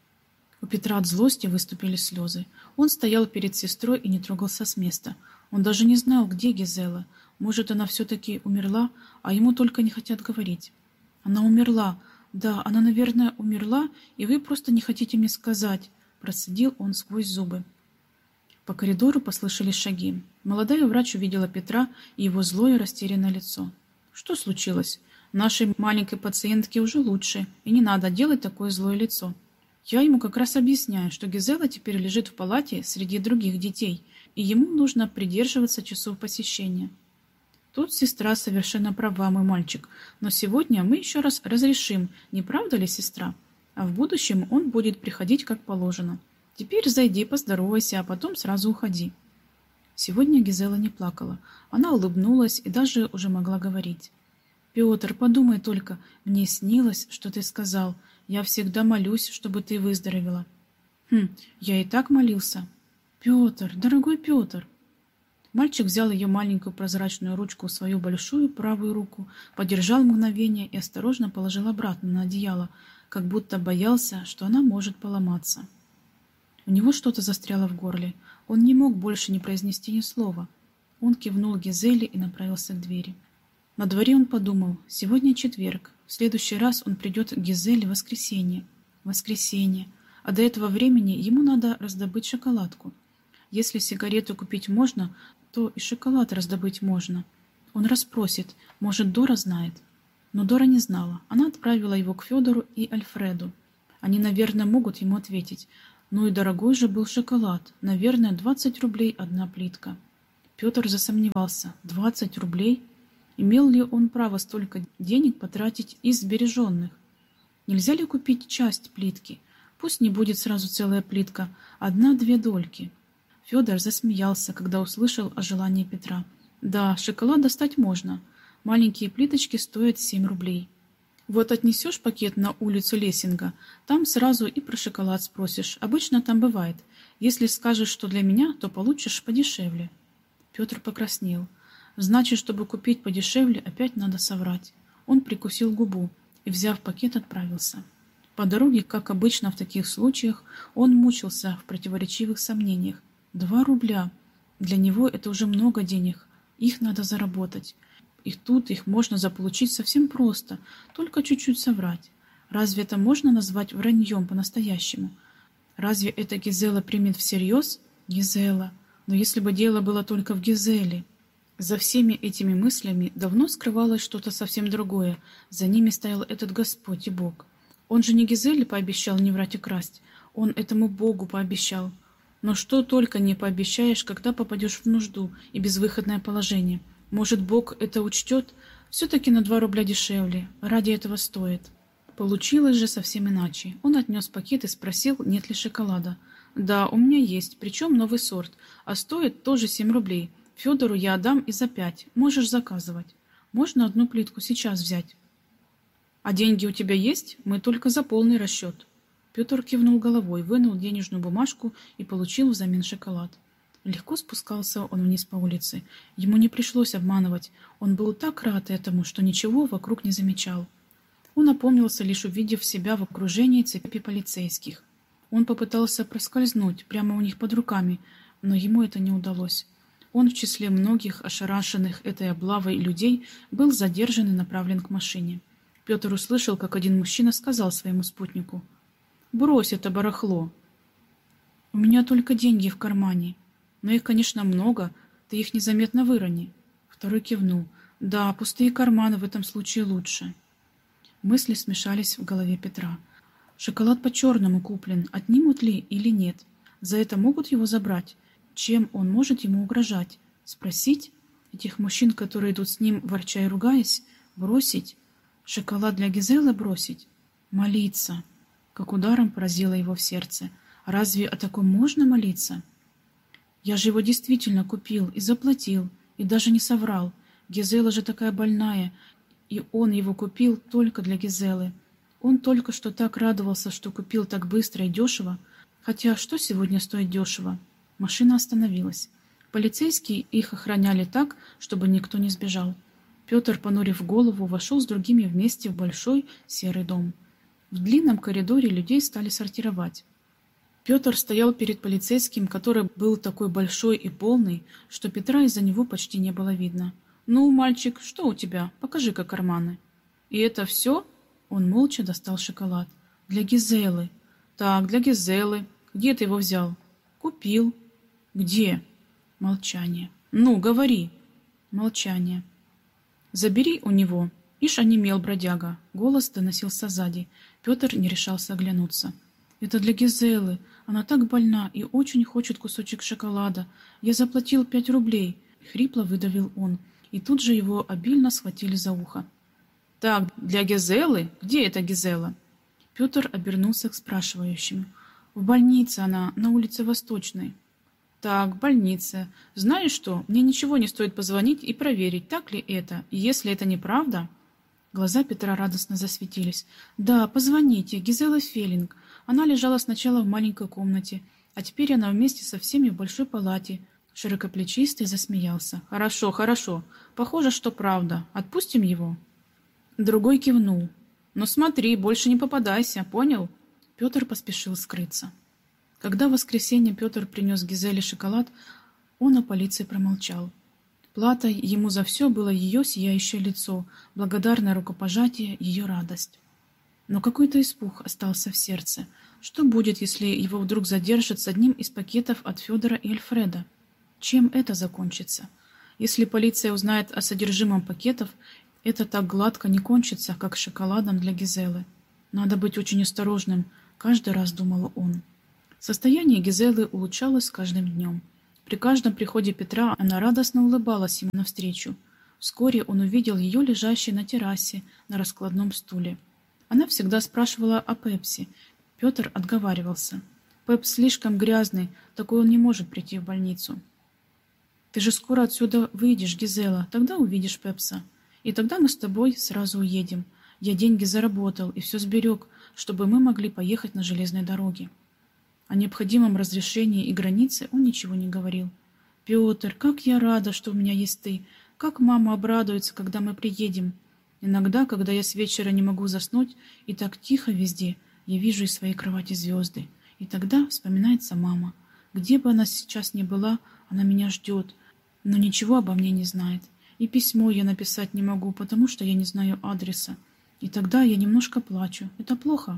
У Петра от злости выступили слезы. Он стоял перед сестрой и не трогался с места. Он даже не знал, где Гизела. Может, она все-таки умерла, а ему только не хотят говорить. «Она умерла. Да, она, наверное, умерла, и вы просто не хотите мне сказать», — процедил он сквозь зубы. По коридору послышались шаги. Молодая врач увидела Петра и его злое растерянное лицо. «Что случилось? Нашей маленькой пациентке уже лучше, и не надо делать такое злое лицо. Я ему как раз объясняю, что Гизела теперь лежит в палате среди других детей, и ему нужно придерживаться часов посещения». «Тут сестра совершенно права, мой мальчик, но сегодня мы еще раз разрешим, не правда ли, сестра? А в будущем он будет приходить как положено. Теперь зайди, поздоровайся, а потом сразу уходи». Сегодня Гизела не плакала. Она улыбнулась и даже уже могла говорить. «Петр, подумай только, мне снилось, что ты сказал. Я всегда молюсь, чтобы ты выздоровела». «Хм, я и так молился». «Петр, дорогой Петр». Мальчик взял ее маленькую прозрачную ручку в свою большую правую руку, подержал мгновение и осторожно положил обратно на одеяло, как будто боялся, что она может поломаться. У него что-то застряло в горле. Он не мог больше не произнести ни слова. Он кивнул Гизеле и направился к двери. На дворе он подумал: сегодня четверг, в следующий раз он придет к Гизеле в воскресенье. Воскресенье. А до этого времени ему надо раздобыть шоколадку. Если сигарету купить можно, то и шоколад раздобыть можно. Он расспросит, может, Дора знает. Но Дора не знала. Она отправила его к Федору и Альфреду. Они, наверное, могут ему ответить. Ну и дорогой же был шоколад. Наверное, двадцать рублей одна плитка. Петр засомневался. Двадцать рублей? Имел ли он право столько денег потратить из сбереженных? Нельзя ли купить часть плитки? Пусть не будет сразу целая плитка, одна-две дольки. Федор засмеялся, когда услышал о желании Петра. Да, шоколад достать можно. Маленькие плиточки стоят семь рублей. Вот отнесешь пакет на улицу Лессинга, там сразу и про шоколад спросишь. Обычно там бывает. Если скажешь, что для меня, то получишь подешевле. Петр покраснел. Значит, чтобы купить подешевле, опять надо соврать. Он прикусил губу и, взяв пакет, отправился. По дороге, как обычно в таких случаях, он мучился в противоречивых сомнениях. Два рубля. Для него это уже много денег. Их надо заработать. И тут их можно заполучить совсем просто, только чуть-чуть соврать. Разве это можно назвать враньем по-настоящему? Разве это Гизела примет всерьез? Гизела. Но если бы дело было только в Гизеле. За всеми этими мыслями давно скрывалось что-то совсем другое. За ними стоял этот Господь и Бог. Он же не Гизеле пообещал не врать и красть. Он этому Богу пообещал. Но что только не пообещаешь, когда попадешь в нужду и безвыходное положение. Может, Бог это учтет? Все-таки на два рубля дешевле. Ради этого стоит. Получилось же совсем иначе. Он отнес пакет и спросил, нет ли шоколада. Да, у меня есть, причем новый сорт. А стоит тоже семь рублей. Федору я отдам и за пять. Можешь заказывать. Можно одну плитку сейчас взять. А деньги у тебя есть? Мы только за полный расчет. Петр кивнул головой, вынул денежную бумажку и получил взамен шоколад. Легко спускался он вниз по улице. Ему не пришлось обманывать. Он был так рад этому, что ничего вокруг не замечал. Он опомнился, лишь увидев себя в окружении цепи полицейских. Он попытался проскользнуть прямо у них под руками, но ему это не удалось. Он в числе многих ошарашенных этой облавой людей был задержан и направлен к машине. Петр услышал, как один мужчина сказал своему спутнику: «Брось это барахло. У меня только деньги в кармане. Но их, конечно, много, ты их незаметно вырони». Второй кивнул. «Да, пустые карманы в этом случае лучше». Мысли смешались в голове Петра. Шоколад по-черному куплен, отнимут ли или нет? За это могут его забрать? Чем он может ему угрожать? Спросить? Этих мужчин, которые идут с ним, ворча и ругаясь? Бросить? Шоколад для Гизелы бросить? Молиться? Как ударом поразило его в сердце. Разве о таком можно молиться? Я же его действительно купил и заплатил, и даже не соврал. Гизела же такая больная, и он его купил только для Гизелы. Он только что так радовался, что купил так быстро и дешево. Хотя что сегодня стоит дешево? Машина остановилась. Полицейские их охраняли так, чтобы никто не сбежал. Петр, понурив голову, вошел с другими вместе в большой серый дом. В длинном коридоре людей стали сортировать. Петр стоял перед полицейским, который был такой большой и полный, что Петра из-за него почти не было видно. «Ну, мальчик, что у тебя? Покажи-ка карманы». «И это все?» Он молча достал шоколад. «Для Гизелы». «Так, для Гизелы. Где ты его взял?» «Купил». «Где?» Молчание. «Ну, говори». Молчание. «Забери у него». Ишь, онемел бродяга. Голос доносился сзади. Петр не решался оглянуться. «Это для Гизелы. Она так больна и очень хочет кусочек шоколада. Я заплатил пять рублей», — хрипло выдавил он. И тут же его обильно схватили за ухо. «Так, для Гизелы? Где эта Гизела?» Петр обернулся к спрашивающим. «В больнице она, на улице Восточной». «Так, в больнице. Знаешь что, мне ничего не стоит позвонить и проверить, так ли это. И если это неправда...» Глаза Петра радостно засветились. «Да, позвоните, Гизела Феллинг. Она лежала сначала в маленькой комнате, а теперь она вместе со всеми в большой палате». Широкоплечистый засмеялся. «Хорошо, хорошо. Похоже, что правда. Отпустим его?» Другой кивнул. «Ну смотри, больше не попадайся, понял?» Петр поспешил скрыться. Когда в воскресенье Петр принес Гизеле шоколад, он о полиции промолчал. Платой ему за все было ее сияющее лицо, благодарное рукопожатие, ее радость. Но какой-то испуг остался в сердце. Что будет, если его вдруг задержат с одним из пакетов от Федора и Альфреда? Чем это закончится? Если полиция узнает о содержимом пакетов, Это так гладко не кончится, как с шоколадом для Гизелы. Надо быть очень осторожным, каждый раз думал он. Состояние Гизелы улучшалось с каждым днем. При каждом приходе Петра она радостно улыбалась ему навстречу. Вскоре он увидел ее лежащей на террасе на раскладном стуле. Она всегда спрашивала о Пепси. Петр отговаривался. «Пепс слишком грязный, такой он не может прийти в больницу». «Ты же скоро отсюда выйдешь, Гизела, тогда увидишь Пепса. И тогда мы с тобой сразу уедем. Я деньги заработал и все сберег, чтобы мы могли поехать на железной дороге». О необходимом разрешении и границе он ничего не говорил. «Петр, как я рада, что у меня есть ты! Как мама обрадуется, когда мы приедем! Иногда, когда я с вечера не могу заснуть, и так тихо везде, я вижу из своей кровати звезды. И тогда вспоминается мама. Где бы она сейчас ни была, она меня ждет, но ничего обо мне не знает. И письмо я написать не могу, потому что я не знаю адреса. И тогда я немножко плачу. Это плохо?»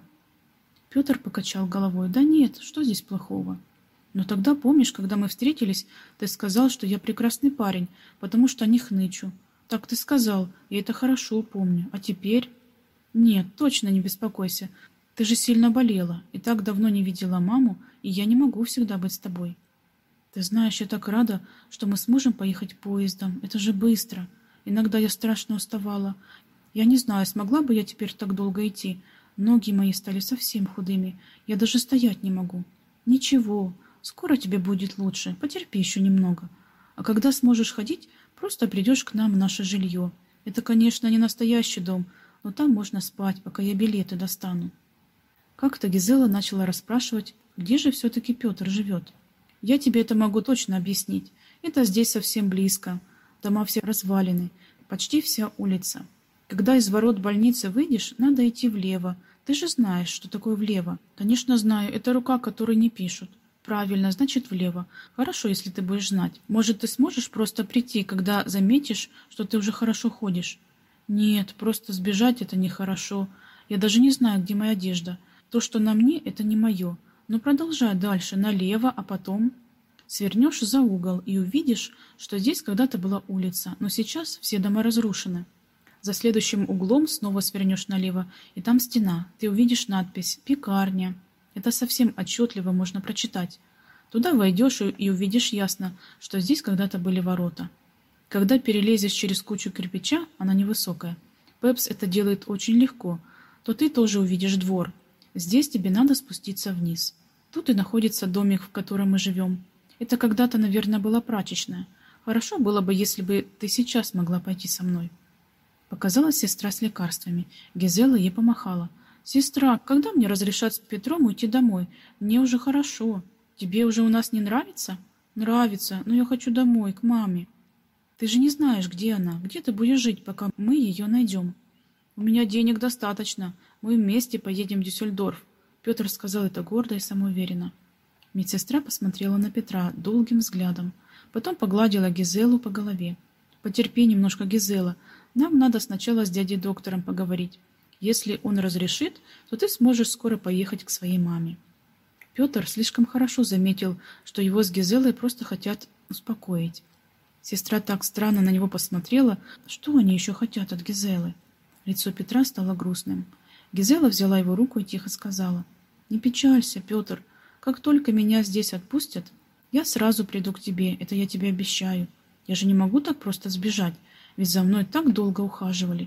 Петр покачал головой. «Да нет, что здесь плохого? Но тогда, помнишь, когда мы встретились, ты сказал, что я прекрасный парень, потому что не хнычу. Так ты сказал, я это хорошо помню. А теперь...» «Нет, точно не беспокойся. Ты же сильно болела, и так давно не видела маму, и я не могу всегда быть с тобой. Ты знаешь, я так рада, что мы сможем поехать поездом. Это же быстро. Иногда я страшно уставала. Я не знаю, смогла бы я теперь так долго идти. Ноги мои стали совсем худыми. Я даже стоять не могу. Ничего, скоро тебе будет лучше. Потерпи еще немного. А когда сможешь ходить, просто придешь к нам в наше жилье. Это, конечно, не настоящий дом, но там можно спать, пока я билеты достану». Как-то Гизела начала расспрашивать, где же все-таки Петр живет. «Я тебе это могу точно объяснить. Это здесь совсем близко. Дома все развалины, почти вся улица. Когда из ворот больницы выйдешь, надо идти влево. Ты же знаешь, что такое влево». «Конечно знаю, это рука, которой не пишут». «Правильно, значит влево. Хорошо, если ты будешь знать. Может, ты сможешь просто прийти, когда заметишь, что ты уже хорошо ходишь?» «Нет, просто сбежать — это нехорошо. Я даже не знаю, где моя одежда. То, что на мне, это не мое. Но продолжай дальше, налево, а потом...» Свернешь за угол и увидишь, что здесь когда-то была улица, но сейчас все дома разрушены. За следующим углом снова свернешь налево, и там стена. Ты увидишь надпись «Пекарня». Это совсем отчетливо можно прочитать. Туда войдешь и увидишь ясно, что здесь когда-то были ворота. Когда перелезешь через кучу кирпича, она невысокая, Пепс это делает очень легко, то ты тоже увидишь двор. Здесь тебе надо спуститься вниз. Тут и находится домик, в котором мы живем. Это когда-то, наверное, была прачечная. Хорошо было бы, если бы ты сейчас могла пойти со мной». Показалась сестра с лекарствами. Гизела ей помахала. «Сестра, когда мне разрешат с Петром уйти домой? Мне уже хорошо. Тебе уже у нас не нравится?» «Нравится, но я хочу домой, к маме». «Ты же не знаешь, где она. Где ты будешь жить, пока мы ее найдем?» «У меня денег достаточно. Мы вместе поедем в Дюссельдорф». Петр сказал это гордо и самоуверенно. Медсестра посмотрела на Петра долгим взглядом. Потом погладила Гизелу по голове. «Потерпи немножко, Гизела. Нам надо сначала с дядей-доктором поговорить. Если он разрешит, то ты сможешь скоро поехать к своей маме». Петр слишком хорошо заметил, что его с Гизелой просто хотят успокоить. Сестра так странно на него посмотрела, что они еще хотят от Гизелы. Лицо Петра стало грустным. Гизела взяла его руку и тихо сказала: «Не печалься, Петр. Как только меня здесь отпустят, я сразу приду к тебе, это я тебе обещаю. Я же не могу так просто сбежать, ведь за мной так долго ухаживали.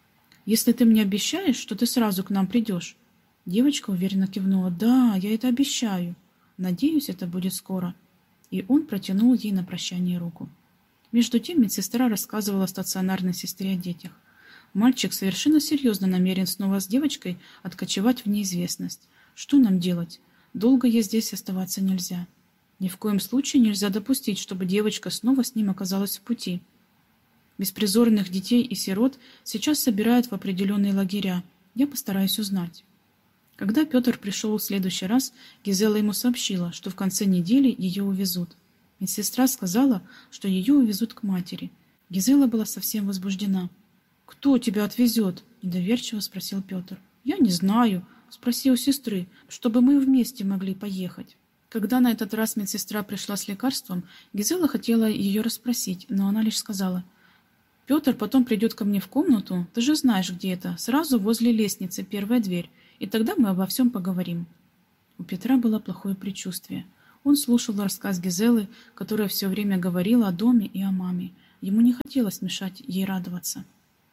Если ты мне обещаешь, что ты сразу к нам придешь». Девочка уверенно кивнула. «Да, я это обещаю. Надеюсь, это будет скоро». И он протянул ей на прощание руку. Между тем медсестра рассказывала стационарной сестре о детях. Мальчик совершенно серьезно намерен снова с девочкой откочевать в неизвестность. Что нам делать? Долго ей здесь оставаться нельзя. Ни в коем случае нельзя допустить, чтобы девочка снова с ним оказалась в пути. Беспризорных детей и сирот сейчас собирают в определенные лагеря. Я постараюсь узнать. Когда Петр пришел в следующий раз, Гизела ему сообщила, что в конце недели ее увезут. Медсестра сказала, что ее увезут к матери. Гизела была совсем возбуждена. «Кто тебя отвезет?» – недоверчиво спросил Петр. «Я не знаю. Спроси у сестры, чтобы мы вместе могли поехать». Когда на этот раз медсестра пришла с лекарством, Гизела хотела ее расспросить, но она лишь сказала: Петр потом придет ко мне в комнату, ты же знаешь, где это, сразу возле лестницы, первая дверь, и тогда мы обо всем поговорим». У Петра было плохое предчувствие. Он слушал рассказ Гизелы, которая все время говорила о доме и о маме. Ему не хотелось мешать ей радоваться.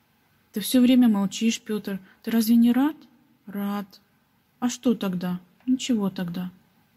«Ты все время молчишь, Петр. Ты разве не рад?» «Рад. А что тогда?» «Ничего тогда».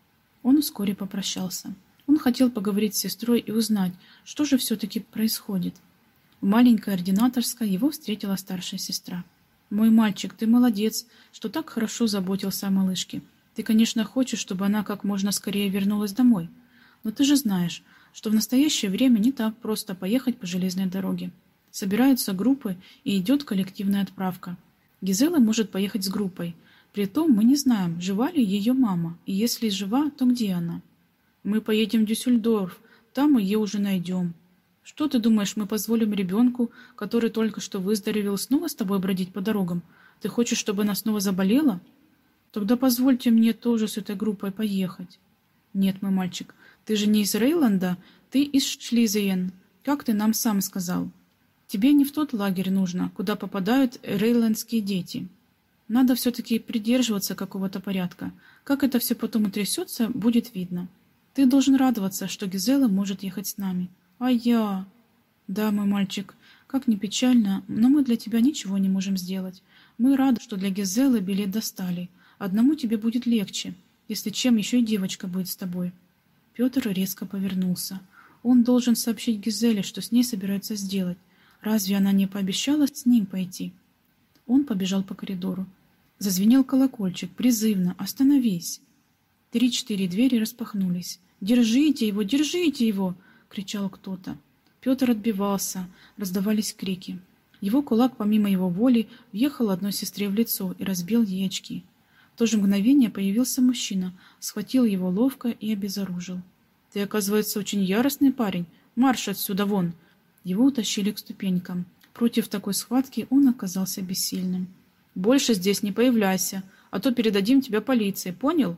Он вскоре попрощался. Он хотел поговорить с сестрой и узнать, что же все-таки происходит. В маленькой ординаторской его встретила старшая сестра. «Мой мальчик, ты молодец, что так хорошо заботился о малышке. Ты, конечно, хочешь, чтобы она как можно скорее вернулась домой. Но ты же знаешь, что в настоящее время не так просто поехать по железной дороге. Собираются группы и идет коллективная отправка. Гизела может поехать с группой. Притом мы не знаем, жива ли ее мама, и если жива, то где она? Мы поедем в Дюссельдорф, там мы ее уже найдем. Что ты думаешь, мы позволим ребенку, который только что выздоровел, снова с тобой бродить по дорогам? Ты хочешь, чтобы она снова заболела? Тогда позвольте мне тоже с этой группой поехать». «Нет, мой мальчик, ты же не из Рейланда, ты из Шлизиен, как ты нам сам сказал. Тебе не в тот лагерь нужно, куда попадают рейландские дети. Надо все-таки придерживаться какого-то порядка. Как это все потом утрясется, будет видно. Ты должен радоваться, что Гизела может ехать с нами. А я...» «Да, мой мальчик, как ни печально, но мы для тебя ничего не можем сделать. Мы рады, что для Гизелы билет достали. Одному тебе будет легче, если чем еще и девочка будет с тобой». Петр резко повернулся. Он должен сообщить Гизеле, что с ней собираются сделать. Разве она не пообещала с ним пойти? Он побежал по коридору. Зазвенел колокольчик, призывно: «Остановись!» Три-четыре двери распахнулись. «Держите его! Держите его!» — кричал кто-то. Петр отбивался, раздавались крики. Его кулак, помимо его воли, въехал одной сестре в лицо и разбил ей очки. В то же мгновение появился мужчина, схватил его ловко и обезоружил. «Ты, оказывается, очень яростный парень. Марш отсюда вон!» Его утащили к ступенькам. Против такой схватки он оказался бессильным. «Больше здесь не появляйся, а то передадим тебя полиции, понял?»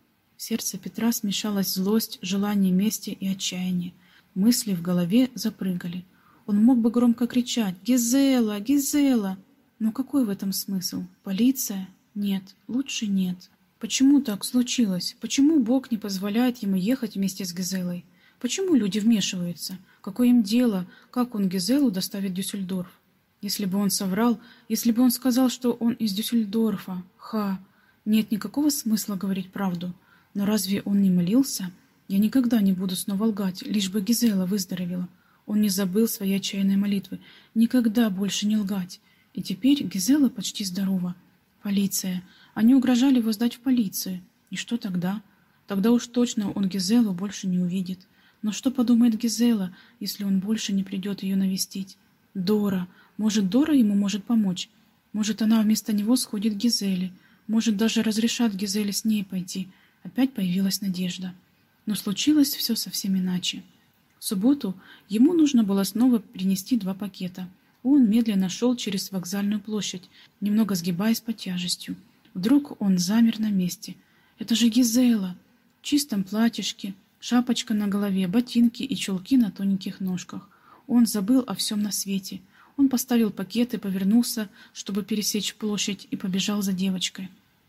В сердце Петра смешалась злость, желание мести и отчаяние. Мысли в голове запрыгали. Он мог бы громко кричать: «Гизела! Гизела!» Но какой в этом смысл? Полиция? Нет, лучше нет. Почему так случилось? Почему Бог не позволяет ему ехать вместе с Гизелой? Почему люди вмешиваются? Какое им дело, как он Гизелу доставит в Дюссельдорф? Если бы он соврал, если бы он сказал, что он из Дюссельдорфа, ха, нет никакого смысла говорить правду. Но разве он не молился? Я никогда не буду снова лгать, лишь бы Гизела выздоровела. Он не забыл своей отчаянной молитвы. Никогда больше не лгать. И теперь Гизела почти здорова. Полиция. Они угрожали его сдать в полицию. И что тогда? Тогда уж точно он Гизелу больше не увидит. Но что подумает Гизела, если он больше не придет ее навестить? Дора. Может, Дора ему может помочь? Может, она вместо него сходит к Гизеле? Может, даже разрешат Гизеле с ней пойти? Опять появилась надежда. Но случилось все совсем иначе. В субботу ему нужно было снова принести два пакета. Он медленно шел через вокзальную площадь, немного сгибаясь под тяжестью. Вдруг он замер на месте. Это же Гизела! В чистом платьишке, шапочка на голове, ботинки и чулки на тоненьких ножках. Он забыл о всем на свете. Он поставил пакет и повернулся, чтобы пересечь площадь, и побежал за девочкой.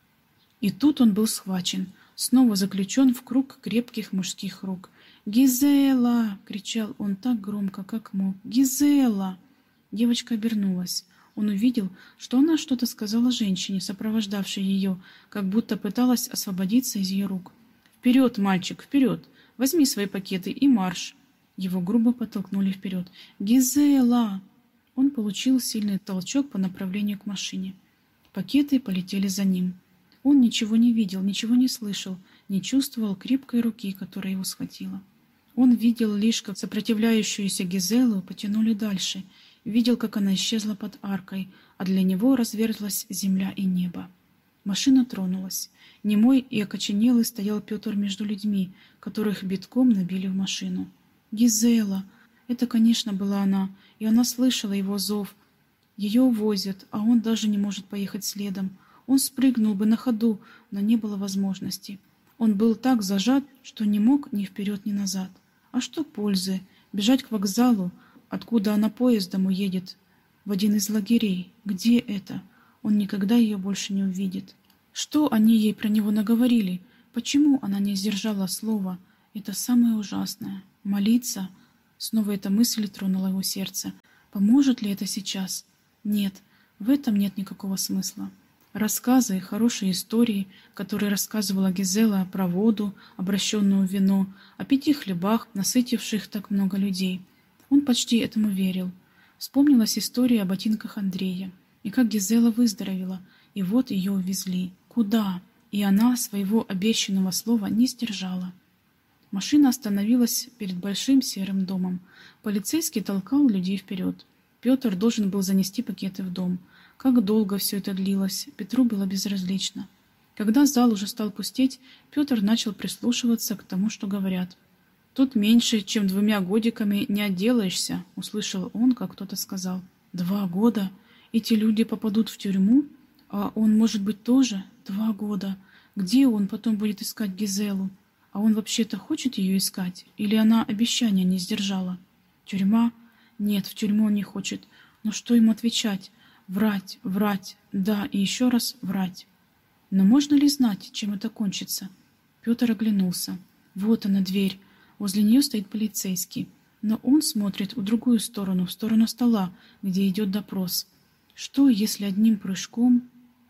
И тут он был схвачен, снова заключен в круг крепких мужских рук. «Гизела!» — кричал он так громко, как мог. «Гизела!» Девочка обернулась. Он увидел, что она что-то сказала женщине, сопровождавшей ее, как будто пыталась освободиться из ее рук. «Вперед, мальчик, вперед! Возьми свои пакеты и марш!» Его грубо подтолкнули вперед. «Гизела!» Он получил сильный толчок по направлению к машине. Пакеты полетели за ним. Он ничего не видел, ничего не слышал, не чувствовал крепкой руки, которая его схватила. Он видел лишь, как сопротивляющуюся Гизелу потянули дальше, видел, как она исчезла под аркой, а для него разверзлась земля и небо. Машина тронулась. Немой и окоченелый стоял Петр между людьми, которых битком набили в машину. «Гизела!» Это, конечно, была она, и она слышала его зов. Ее увозят, а он даже не может поехать следом. Он спрыгнул бы на ходу, но не было возможности. Он был так зажат, что не мог ни вперед, ни назад. А что пользы? Бежать к вокзалу, Откуда она поездом уедет? В один из лагерей. Где это? Он никогда ее больше не увидит. Что они ей про него наговорили? Почему она не сдержала слова? Это самое ужасное. Молиться? Снова эта мысль тронула его сердце. Поможет ли это сейчас? Нет, в этом нет никакого смысла. Рассказы, хорошие истории, которые рассказывала Гизела про воду, обращенную в вино, о пяти хлебах, насытивших так много людей. Он почти этому верил. Вспомнилась история о ботинках Андрея, и как Гизела выздоровела, и вот ее увезли. Куда? И она своего обещанного слова не сдержала. Машина остановилась перед большим серым домом. Полицейский толкал людей вперед. Петр должен был занести пакеты в дом. Как долго все это длилось, Петру было безразлично. Когда зал уже стал пустеть, Петр начал прислушиваться к тому, что говорят. «Тут меньше, чем двумя годиками не отделаешься», — услышал он, как кто-то сказал. «Два года? Эти люди попадут в тюрьму? А он, может быть, тоже? Два года. Где он потом будет искать Гизелу? А он вообще-то хочет ее искать? Или она обещания не сдержала? Тюрьма? Нет, в тюрьму он не хочет. Но что ему отвечать? Врать, врать, да, и еще раз врать. Но можно ли знать, чем это кончится?» Петр оглянулся. Вот она, дверь. Возле нее стоит полицейский. Но он смотрит в другую сторону, в сторону стола, где идет допрос. Что, если одним прыжком...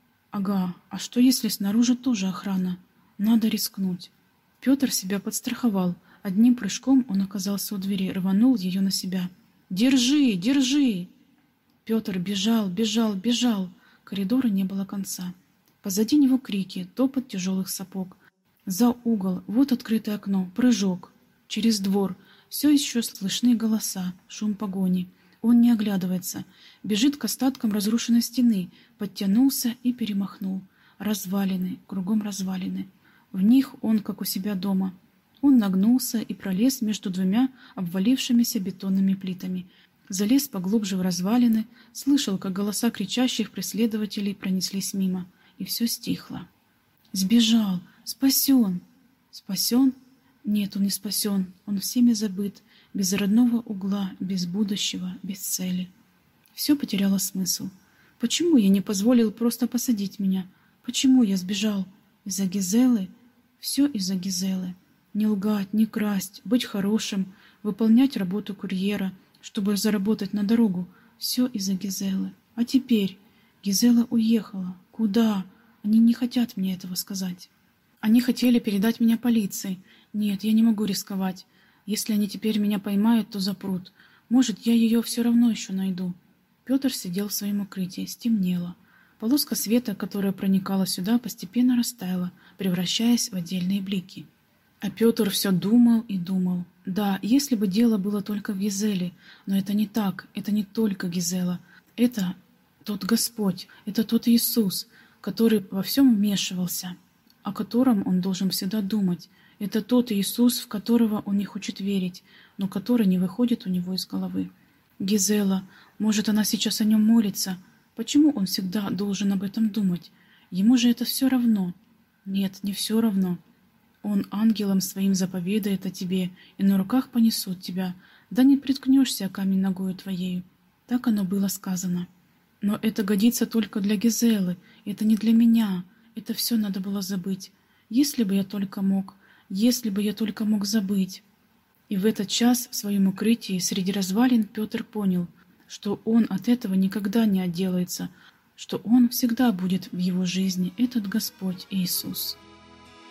Ага, а что, если снаружи тоже охрана? Надо рискнуть. Петр себя подстраховал. Одним прыжком он оказался у двери, рванул ее на себя. «Держи, держи!» Петр бежал, бежал, бежал. Коридора не было конца. Позади него крики, топот тяжелых сапог. За угол, вот открытое окно, прыжок. Через двор, все еще слышны голоса, шум погони. Он не оглядывается, бежит к остаткам разрушенной стены, подтянулся и перемахнул. Развалины, кругом развалины. В них он, как у себя дома. Он нагнулся и пролез между двумя обвалившимися бетонными плитами. Залез поглубже в развалины, слышал, как голоса кричащих преследователей пронеслись мимо, и все стихло. Сбежал! Спасен! Спасен? Нет, он не спасен, он всеми забыт, без родного угла, без будущего, без цели. Все потеряло смысл. Почему я не позволил просто посадить меня? Почему я сбежал? Из-за Гизелы? Все из-за Гизелы. Не лгать, не красть, быть хорошим, выполнять работу курьера, чтобы заработать на дорогу. Все из-за Гизелы. А теперь? Гизела уехала. Куда? Они не хотят мне этого сказать. Они хотели передать меня полиции. Нет, я не могу рисковать. Если они теперь меня поймают, то запрут. Может, я ее все равно еще найду. Петр сидел в своем укрытии. Стемнело. Полоска света, которая проникала сюда, постепенно растаяла, превращаясь в отдельные блики. А Петр все думал и думал. Да, если бы дело было только в Гизеле, но это не так, это не только Гизела. Это тот Господь, это тот Иисус, который во всем вмешивался, о котором он должен всегда думать. Это тот Иисус, в которого он не хочет верить, но который не выходит у него из головы. Гизела, может, она сейчас о нем молится. Почему он всегда должен об этом думать? Ему же это все равно. Нет, не все равно. Он ангелом своим заповедает о тебе, и на руках понесут тебя, да не приткнешься камень ногою твоею. Так оно было сказано. Но это годится только для Гизелы, это не для меня. Это все надо было забыть. Если бы я только мог, если бы я только мог забыть. И в этот час в своем укрытии среди развалин Петр понял, что он от этого никогда не отделается, что он всегда будет в его жизни, этот Господь Иисус.